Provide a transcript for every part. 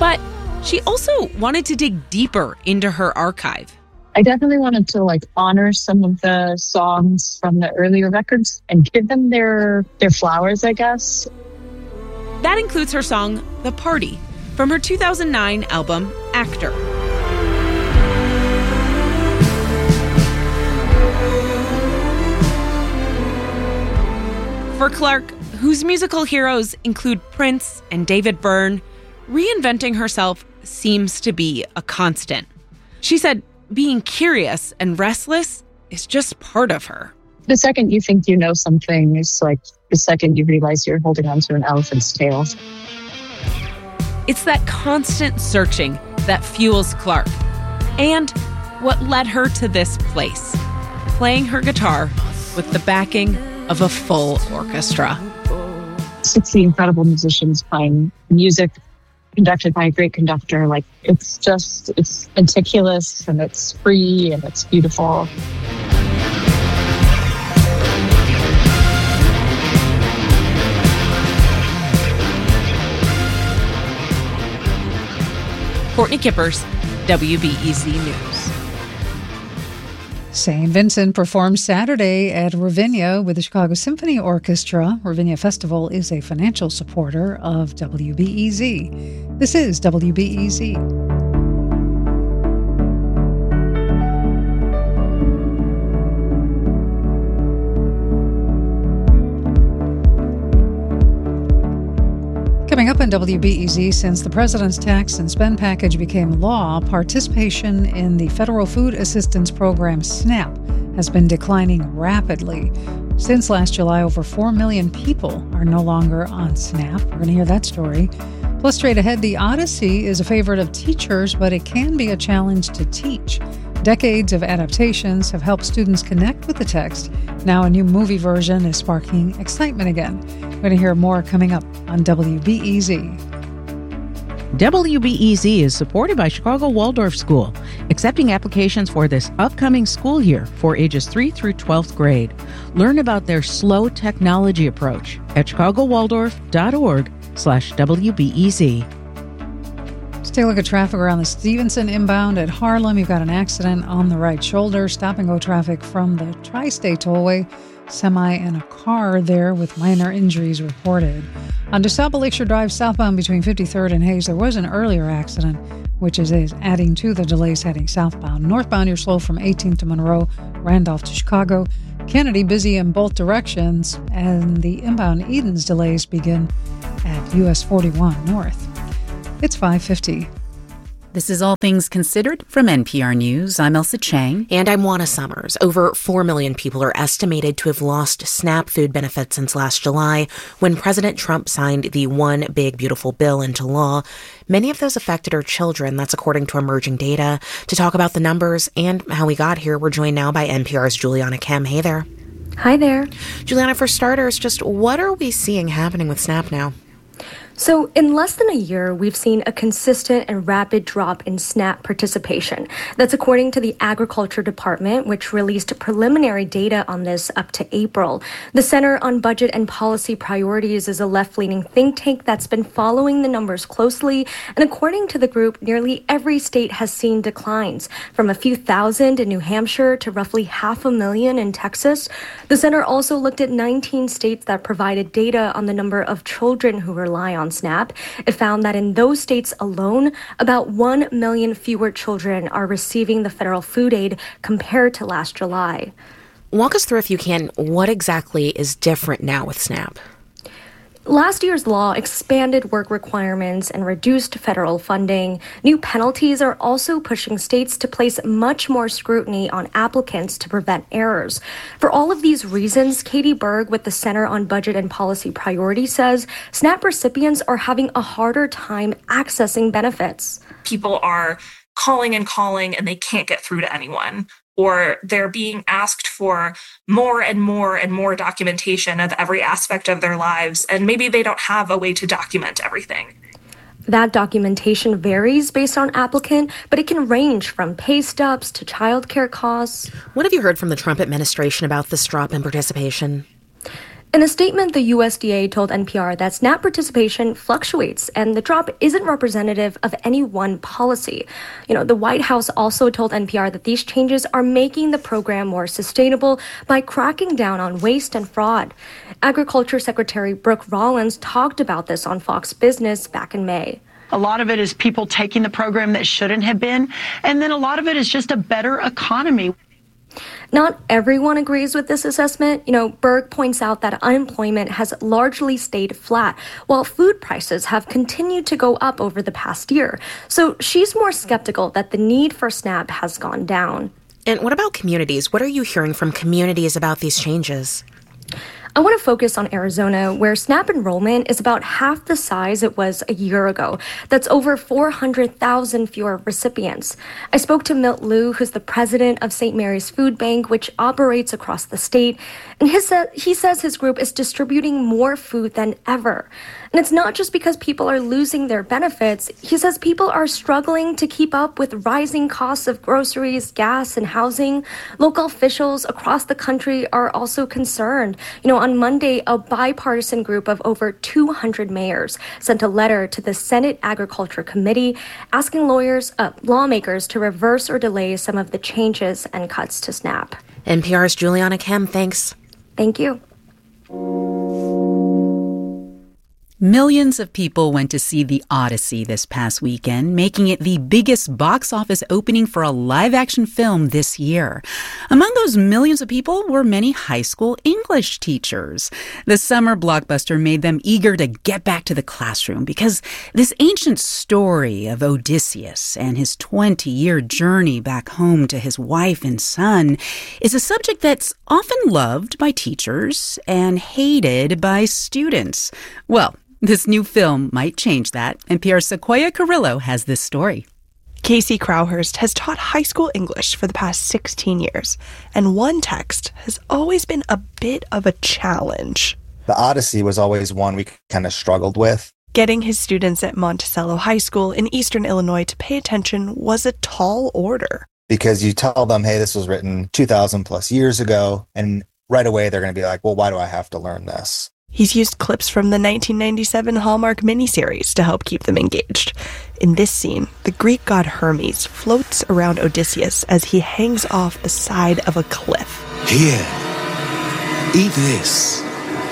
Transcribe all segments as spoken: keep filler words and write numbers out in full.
But she also wanted to dig deeper into her archive. I definitely wanted to like honor some of the songs from the earlier records and give them their their flowers, I guess. That includes her song, The Party, from her two thousand nine album, Actor. For Clark, whose musical heroes include Prince and David Byrne, reinventing herself seems to be a constant. She said being curious and restless is just part of her. The second you think you know something is like the second you realize you're holding on to an elephant's tail. It's that constant searching that fuels Clark and what led her to this place, playing her guitar with the backing of a full orchestra. sixty incredible musicians playing music conducted by a great conductor. Like, it's just, it's meticulous and it's free and it's beautiful. Courtney Kippers, W B E Z News. Saint Vincent performs Saturday at Ravinia with the Chicago Symphony Orchestra. Ravinia Festival is a financial supporter of W B E Z. This is W B E Z. Coming up on W B E Z, since the president's tax and spend package became law, participation in the federal food assistance program SNAP has been declining rapidly. Since last July, over four million people are no longer on SNAP. We're going to hear that story. Plus, straight ahead, the Odyssey is a favorite of teachers, but it can be a challenge to teach. Decades of adaptations have helped students connect with the text. Now a new movie version is sparking excitement again. We're going to hear more coming up on W B E Z. W B E Z is supported by Chicago Waldorf School, accepting applications for this upcoming school year for ages three through twelfth grade. Learn about their slow technology approach at chicagowaldorf.org slash WBEZ. Let's take a look at traffic around the Stevenson inbound at Harlem. You've got an accident on the right shoulder. Stop and go traffic from the Tri-State Tollway. Semi and a car there with minor injuries reported. On DeSable Lakeshore Drive southbound between fifty-third and Hayes, there was an earlier accident, which is adding to the delays heading southbound. Northbound, you're slow from eighteenth to Monroe, Randolph to Chicago. Kennedy busy in both directions, and the inbound Edens delays begin at U S forty-one North. It's five fifty. This is All Things Considered from N P R News. I'm Elsa Chang. And I'm Juana Summers. Over four million people are estimated to have lost SNAP food benefits since last July, when President Trump signed the One Big Beautiful Bill into law. Many of those affected are children. That's according to emerging data. To talk about the numbers and how we got here, we're joined now by N P R's Juliana Kemp. Hey there. Hi there. Juliana, for starters, just what are we seeing happening with SNAP now? So in less than a year, we've seen a consistent and rapid drop in SNAP participation. That's according to the Agriculture Department, which released preliminary data on this up to April. The Center on Budget and Policy Priorities is a left-leaning think tank that's been following the numbers closely. And according to the group, nearly every state has seen declines, from a few thousand in New Hampshire to roughly half a million in Texas. The center also looked at nineteen states that provided data on the number of children who rely on SNAP. It found that in those states alone, about one million fewer children are receiving the federal food aid compared to last July. Walk us through, if you can, what exactly is different now with SNAP? Last year's law expanded work requirements and reduced federal funding. New penalties are also pushing states to place much more scrutiny on applicants to prevent errors. For all of these reasons, Katie Berg with the Center on Budget and Policy Priorities says SNAP recipients are having a harder time accessing benefits. People are calling and calling and they can't get through to anyone. Or they're being asked for more and more and more documentation of every aspect of their lives, and maybe they don't have a way to document everything. That documentation varies based on applicant, but it can range from pay stubs to childcare costs. What have you heard from the Trump administration about this drop in participation? In a statement, the U S D A told N P R that SNAP participation fluctuates and the drop isn't representative of any one policy. You know, the White House also told N P R that these changes are making the program more sustainable by cracking down on waste and fraud. Agriculture Secretary Brooke Rollins talked about this on Fox Business back in May. A lot of it is people taking the program that shouldn't have been, and then a lot of it is just a better economy. Not everyone agrees with this assessment. You know, Berg points out that unemployment has largely stayed flat, while food prices have continued to go up over the past year. So she's more skeptical that the need for SNAP has gone down. And what about communities? What are you hearing from communities about these changes? I want to focus on Arizona, where SNAP enrollment is about half the size it was a year ago. That's over four hundred thousand fewer recipients. I spoke to Milt Liu, who's the president of Saint Mary's Food Bank, which operates across the state. And his, he says his group is distributing more food than ever. And it's not just because people are losing their benefits. He says people are struggling to keep up with rising costs of groceries, gas, and housing. Local officials across the country are also concerned. You know, on Monday, a bipartisan group of over two hundred mayors sent a letter to the Senate Agriculture Committee asking lawyers, uh, lawmakers to reverse or delay some of the changes and cuts to SNAP. N P R's Juliana Kim, thanks. Thank you. Millions of people went to see The Odyssey this past weekend, making it the biggest box office opening for a live-action film this year. Among those millions of people were many high school English teachers. The summer blockbuster made them eager to get back to the classroom because this ancient story of Odysseus and his twenty-year journey back home to his wife and son is a subject that's often loved by teachers and hated by students. Well, this new film might change that. N P R's Sequoia Carrillo has this story. Casey Crowhurst has taught high school English for the past sixteen years, and one text has always been a bit of a challenge. The Odyssey was always one we kind of struggled with. Getting his students at Monticello High School in eastern Illinois to pay attention was a tall order. Because you tell them, hey, this was written two thousand plus years ago, and right away they're going to be like, well, why do I have to learn this? He's used clips from the nineteen ninety-seven Hallmark miniseries to help keep them engaged. In this scene, the Greek god Hermes floats around Odysseus as he hangs off the side of a cliff. Here, eat this.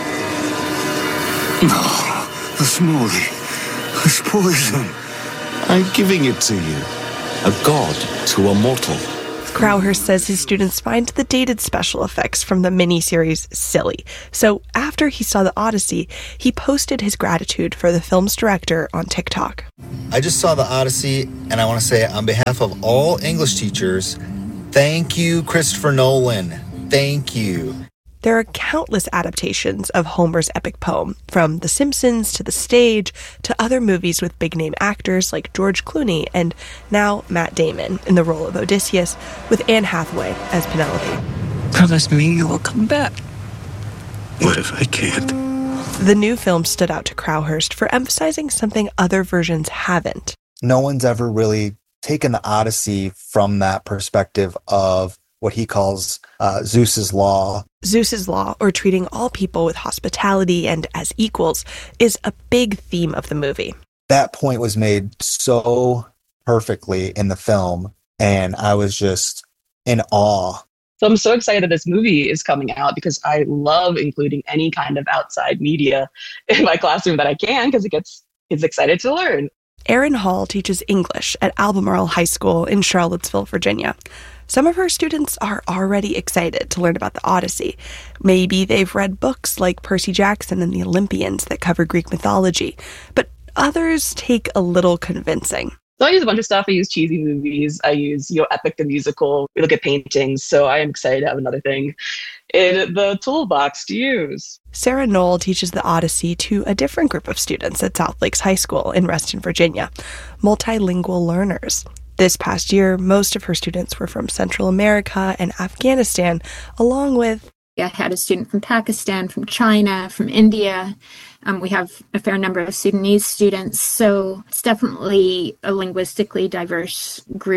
No, the smoothie. It's poison. I'm giving it to you. A god to a mortal. Crowhurst says his students find the dated special effects from the miniseries silly. So after he saw The Odyssey, he posted his gratitude for the film's director on TikTok. I just saw The Odyssey, and I want to say on behalf of all English teachers, thank you, Christopher Nolan. Thank you. There are countless adaptations of Homer's epic poem, from The Simpsons to The Stage to other movies with big-name actors like George Clooney and now Matt Damon in the role of Odysseus, with Anne Hathaway as Penelope. Promise me you will come back. What if I can't? The new film stood out to Crowhurst for emphasizing something other versions haven't. No one's ever really taken the Odyssey from that perspective of what he calls uh, Zeus's law. Zeus's law, or treating all people with hospitality and as equals, is a big theme of the movie. That point was made so perfectly in the film, and I was just in awe. So I'm so excited that this movie is coming out because I love including any kind of outside media in my classroom that I can, because it gets kids excited to learn. Erin Hall teaches English at Albemarle High School in Charlottesville, Virginia. Some of her students are already excited to learn about the Odyssey. Maybe they've read books like Percy Jackson and the Olympians that cover Greek mythology, but others take a little convincing. So I use a bunch of stuff. I use cheesy movies. I use, you know, Epic the Musical. We look at paintings. So I am excited to have another thing in the toolbox to use. Sarah Knoll teaches the Odyssey to a different group of students at South Lakes High School in Reston, Virginia, multilingual learners. This past year, most of her students were from Central America and Afghanistan, along with... I had a student from Pakistan, from China, from India. Um, we have a fair number of Sudanese students, so it's definitely a linguistically diverse group.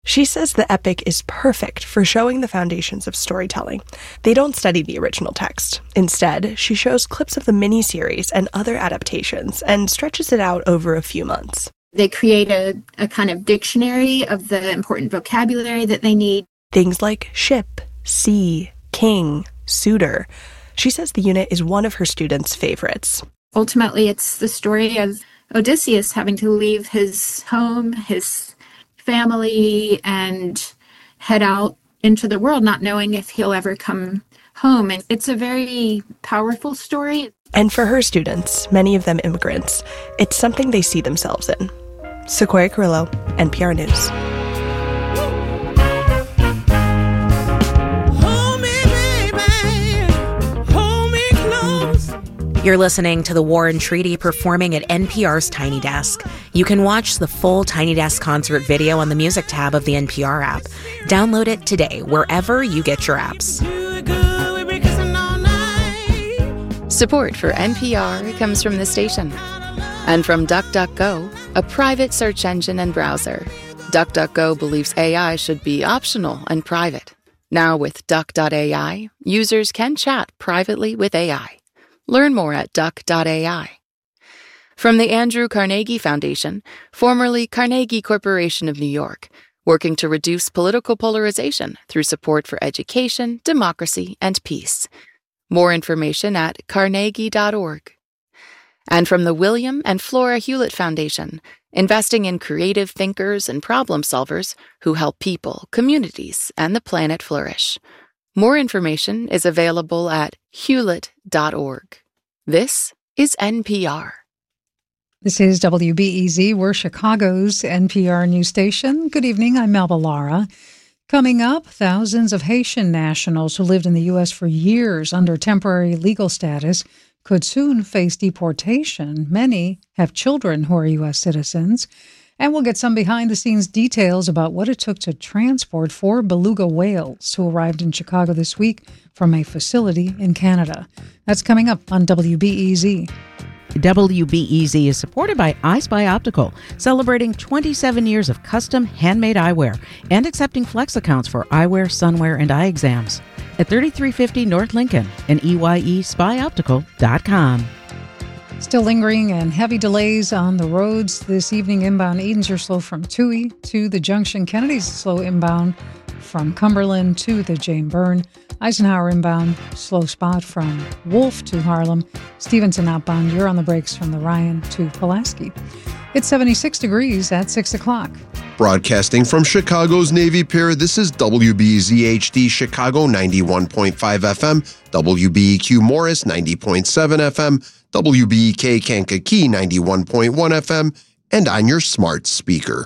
She says the epic is perfect for showing the foundations of storytelling. They don't study the original text. Instead, she shows clips of the miniseries and other adaptations and stretches it out over a few months. They create a, a kind of dictionary of the important vocabulary that they need. Things like ship, sea, king, suitor. She says the unit is one of her students' favorites. Ultimately, it's the story of Odysseus having to leave his home, his family, and head out into the world, not knowing if he'll ever come home. And it's a very powerful story. And for her students, many of them immigrants, it's something they see themselves in. Sequoia Carrillo, N P R News. You're listening to the War and Treaty performing at N P R's Tiny Desk. You can watch the full Tiny Desk concert video on the music tab of the N P R app. Download it today, wherever you get your apps. Support for N P R comes from the station and from DuckDuckGo, a private search engine and browser. DuckDuckGo believes A I should be optional and private. Now with Duck dot A I, users can chat privately with A I. Learn more at duck dot A I. From the Andrew Carnegie Foundation, formerly Carnegie Corporation of New York, working to reduce political polarization through support for education, democracy, and peace. More information at carnegie dot org. And from the William and Flora Hewlett Foundation, investing in creative thinkers and problem solvers who help people, communities, and the planet flourish. More information is available at hewlett dot org. This is N P R. This is W B E Z. We're Chicago's N P R news station. Good evening. I'm Melba Lara. Coming up, thousands of Haitian nationals who lived in the U S for years under temporary legal status could soon face deportation. Many have children who are U S citizens. And we'll get some behind-the-scenes details about what it took to transport four beluga whales who arrived in Chicago this week from a facility in Canada. That's coming up on W B E Z. W B E Z is supported by iSpy Optical, celebrating twenty-seven years of custom handmade eyewear and accepting flex accounts for eyewear, sunwear, and eye exams at thirty-three fifty North Lincoln and E Y E spy optical dot com. Still lingering and heavy delays on the roads this evening. Inbound Edens are slow from Toohey to the Junction. Kennedy's slow inbound from Cumberland to the Jane Byrne. Eisenhower inbound, slow spot from Wolf to Harlem. Stevenson outbound, you're on the brakes from the Ryan to Pulaski. It's seventy-six degrees at six o'clock. Broadcasting from Chicago's Navy Pier, this is W B E Z H D Chicago ninety-one point five F M, W B E Q Morris ninety point seven F M, W B E K Kankakee ninety-one point one F M, and on your smart speaker.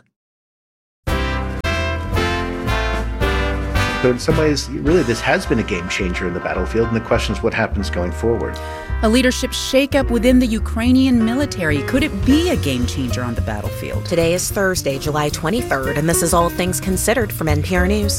So in some ways, really, this has been a game changer in the battlefield, and the question is what happens going forward. A leadership shakeup within the Ukrainian military. Could it be a game changer on the battlefield? Today is Thursday, July twenty-third, and this is All Things Considered from N P R News.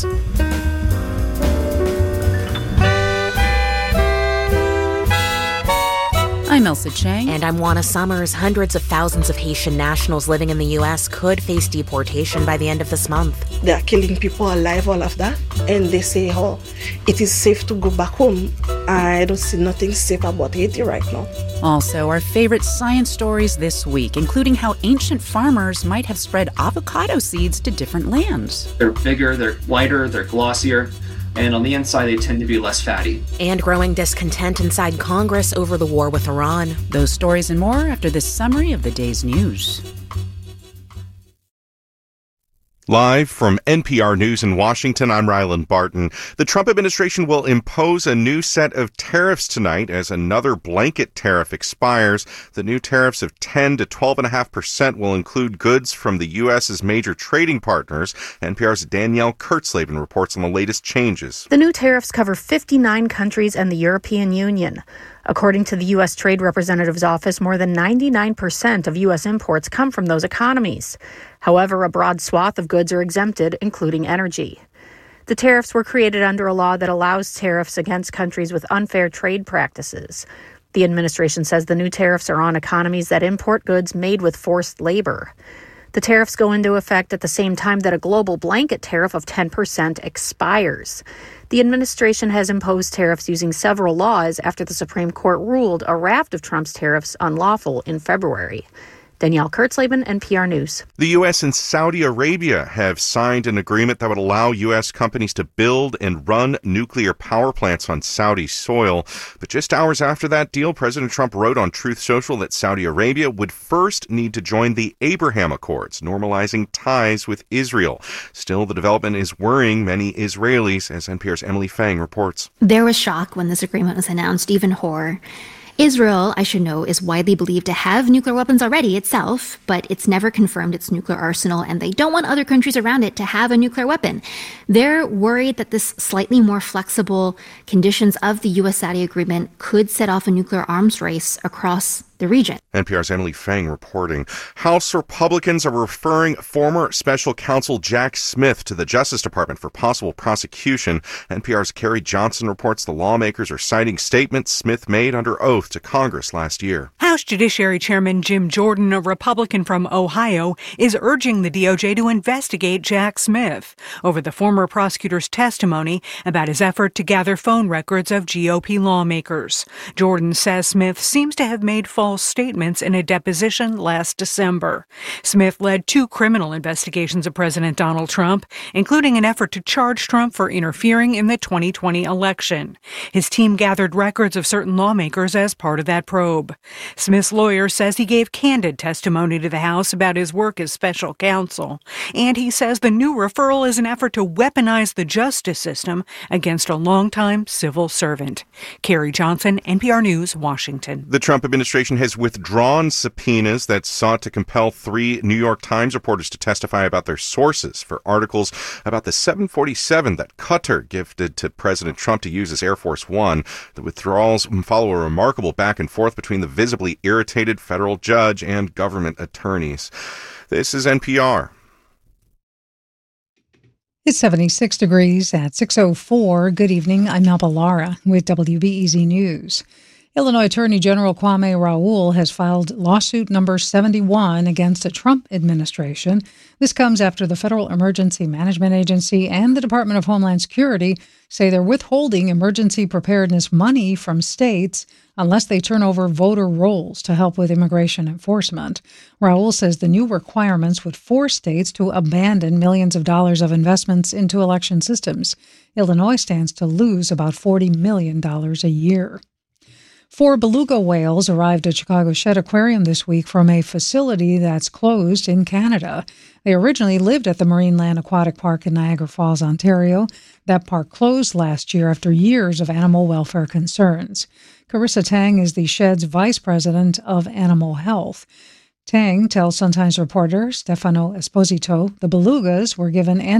I'm Elsa Chang. And I'm Juana Summers. Hundreds of thousands of Haitian nationals living in the U S could face deportation by the end of this month. They are killing people alive, all of that. And they say, oh, it is safe to go back home. I don't see nothing safe about Haiti right now. Also, our favorite science stories this week, including how ancient farmers might have spread avocado seeds to different lands. They're bigger, they're lighter, they're glossier. And on the inside, they tend to be less fatty. And growing discontent inside Congress over the war with Iran. Those stories and more after this summary of the day's news. Live from N P R News in Washington, I'm Ryland Barton. The Trump administration will impose a new set of tariffs tonight as another blanket tariff expires. The new tariffs of ten to twelve point five percent will include goods from the U S's major trading partners. N P R's Danielle Kurtzleben reports on the latest changes. The new tariffs cover fifty-nine countries and the European Union. According to the U S Trade Representative's office, more than ninety-nine percent of U S imports come from those economies. However, a broad swath of goods are exempted, including energy. The tariffs were created under a law that allows tariffs against countries with unfair trade practices. The administration says the new tariffs are on economies that import goods made with forced labor. The tariffs go into effect at the same time that a global blanket tariff of ten percent expires. The administration has imposed tariffs using several laws after the Supreme Court ruled a raft of Trump's tariffs unlawful in February. Danielle Kurtzleben, N P R News. The U S and Saudi Arabia have signed an agreement that would allow U S companies to build and run nuclear power plants on Saudi soil. But just hours after that deal, President Trump wrote on Truth Social that Saudi Arabia would first need to join the Abraham Accords, normalizing ties with Israel. Still, the development is worrying many Israelis, as N P R's Emily Fang reports. There was shock when this agreement was announced, even horror. Israel, I should know, is widely believed to have nuclear weapons already itself, but it's never confirmed its nuclear arsenal, and they don't want other countries around it to have a nuclear weapon. They're worried that this slightly more flexible conditions of the U S-Saudi agreement could set off a nuclear arms race across the region. N P R's Emily Fang reporting. House Republicans are referring former special counsel Jack Smith to the Justice Department for possible prosecution. N P R's Carrie Johnson reports the lawmakers are citing statements Smith made under oath to Congress last year. House Judiciary Chairman Jim Jordan, a Republican from Ohio, is urging the D O J to investigate Jack Smith over the former prosecutor's testimony about his effort to gather phone records of G O P lawmakers. Jordan says Smith seems to have made false statements in a deposition last December. Smith led two criminal investigations of President Donald Trump, including an effort to charge Trump for interfering in the twenty twenty election. His team gathered records of certain lawmakers as part of that probe. Smith's lawyer says he gave candid testimony to the House about his work as special counsel, and he says the new referral is an effort to weaponize the justice system against a longtime civil servant. Carrie Johnson, N P R News, Washington. The Trump administration has withdrawn subpoenas that sought to compel three New York Times reporters to testify about their sources for articles about the seven forty-seven that Qatar gifted to President Trump to use as Air Force One. The withdrawals follow a remarkable back and forth between the visibly irritated federal judge and government attorneys. This is N P R. It's seventy-six degrees at six oh four. Good evening. I'm Melba Lara with W B E Z News. Illinois Attorney General Kwame Raoul has filed lawsuit number seventy-one against the Trump administration. This comes after the Federal Emergency Management Agency and the Department of Homeland Security say they're withholding emergency preparedness money from states unless they turn over voter rolls to help with immigration enforcement. Raoul says the new requirements would force states to abandon millions of dollars of investments into election systems. Illinois stands to lose about forty million dollars a year. Four beluga whales arrived at Chicago Shedd Aquarium this week from a facility that's closed in Canada. They originally lived at the Marineland Aquatic Park in Niagara Falls, Ontario. That park closed last year after years of animal welfare concerns. Carissa Tang is the Shedd's Vice President of Animal Health. Tang tells Sun-Times reporter Stefano Esposito the belugas were given